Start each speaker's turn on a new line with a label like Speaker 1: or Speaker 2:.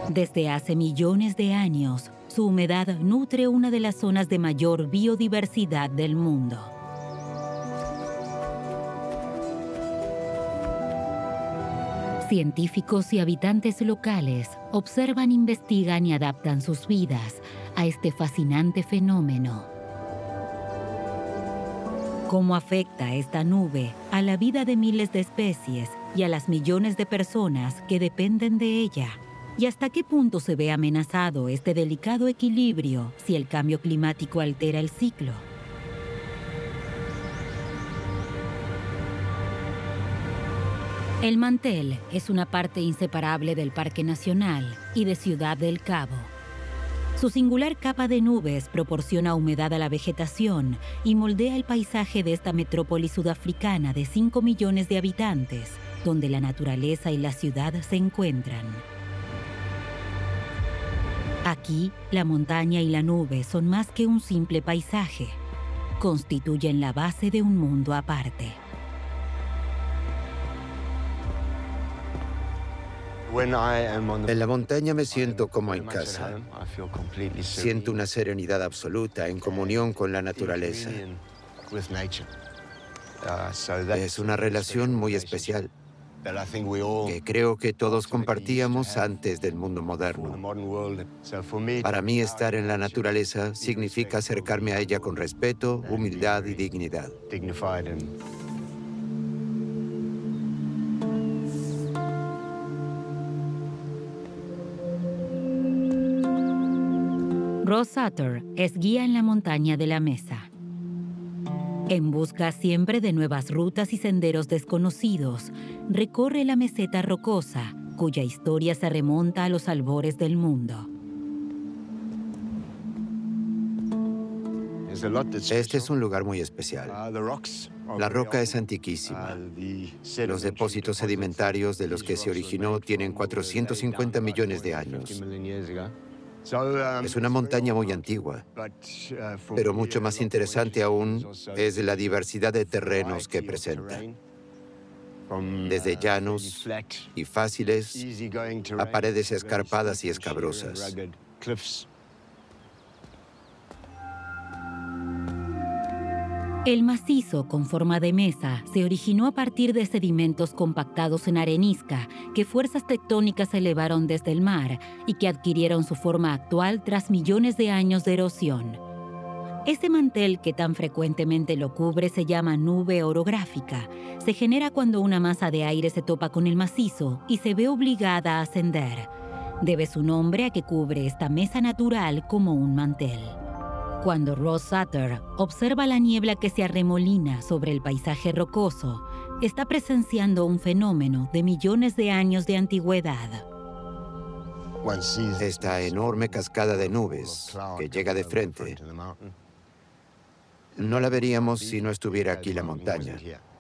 Speaker 1: Desde hace millones de años, su humedad nutre una de las zonas de mayor biodiversidad del mundo. Científicos y habitantes locales observan, investigan y adaptan sus vidas a este fascinante fenómeno. ¿Cómo afecta esta nube a la vida de miles de especies y a las millones de personas que dependen de ella? ¿Y hasta qué punto se ve amenazado este delicado equilibrio si el cambio climático altera el ciclo? El mantel es una parte inseparable del Parque Nacional y de Ciudad del Cabo. Su singular capa de nubes proporciona humedad a la vegetación y moldea el paisaje de esta metrópoli sudafricana de 5 millones de habitantes, donde la naturaleza y la ciudad se encuentran. Aquí, la montaña y la nube son más que un simple paisaje. Constituyen la base de un mundo aparte.
Speaker 2: En la montaña me siento como en casa. Siento una serenidad absoluta en comunión con la naturaleza. Es una relación muy especial que creo que todos compartíamos antes del mundo moderno. Para mí, estar en la naturaleza significa acercarme a ella con respeto, humildad y dignidad.
Speaker 1: Ross Sutter es guía en la montaña de la Mesa. En busca siempre de nuevas rutas y senderos desconocidos, recorre la meseta rocosa, cuya historia se remonta a los albores del mundo.
Speaker 2: Este es un lugar muy especial. La roca es antiquísima. Los depósitos sedimentarios de los que se originó tienen 450 millones de años. Es una montaña muy antigua, pero mucho más interesante aún es la diversidad de terrenos que presenta. Desde llanos y fáciles a paredes escarpadas y escabrosas.
Speaker 1: El macizo con forma de mesa se originó a partir de sedimentos compactados en arenisca que fuerzas tectónicas elevaron desde el mar y que adquirieron su forma actual tras millones de años de erosión. Este mantel que tan frecuentemente lo cubre se llama nube orográfica. Se genera cuando una masa de aire se topa con el macizo y se ve obligada a ascender. Debe su nombre a que cubre esta mesa natural como un mantel. Cuando Ross Sutter observa la niebla que se arremolina sobre el paisaje rocoso, está presenciando un fenómeno de millones de años de antigüedad.
Speaker 2: Esta enorme cascada de nubes que llega de frente, no la veríamos si no estuviera aquí la montaña.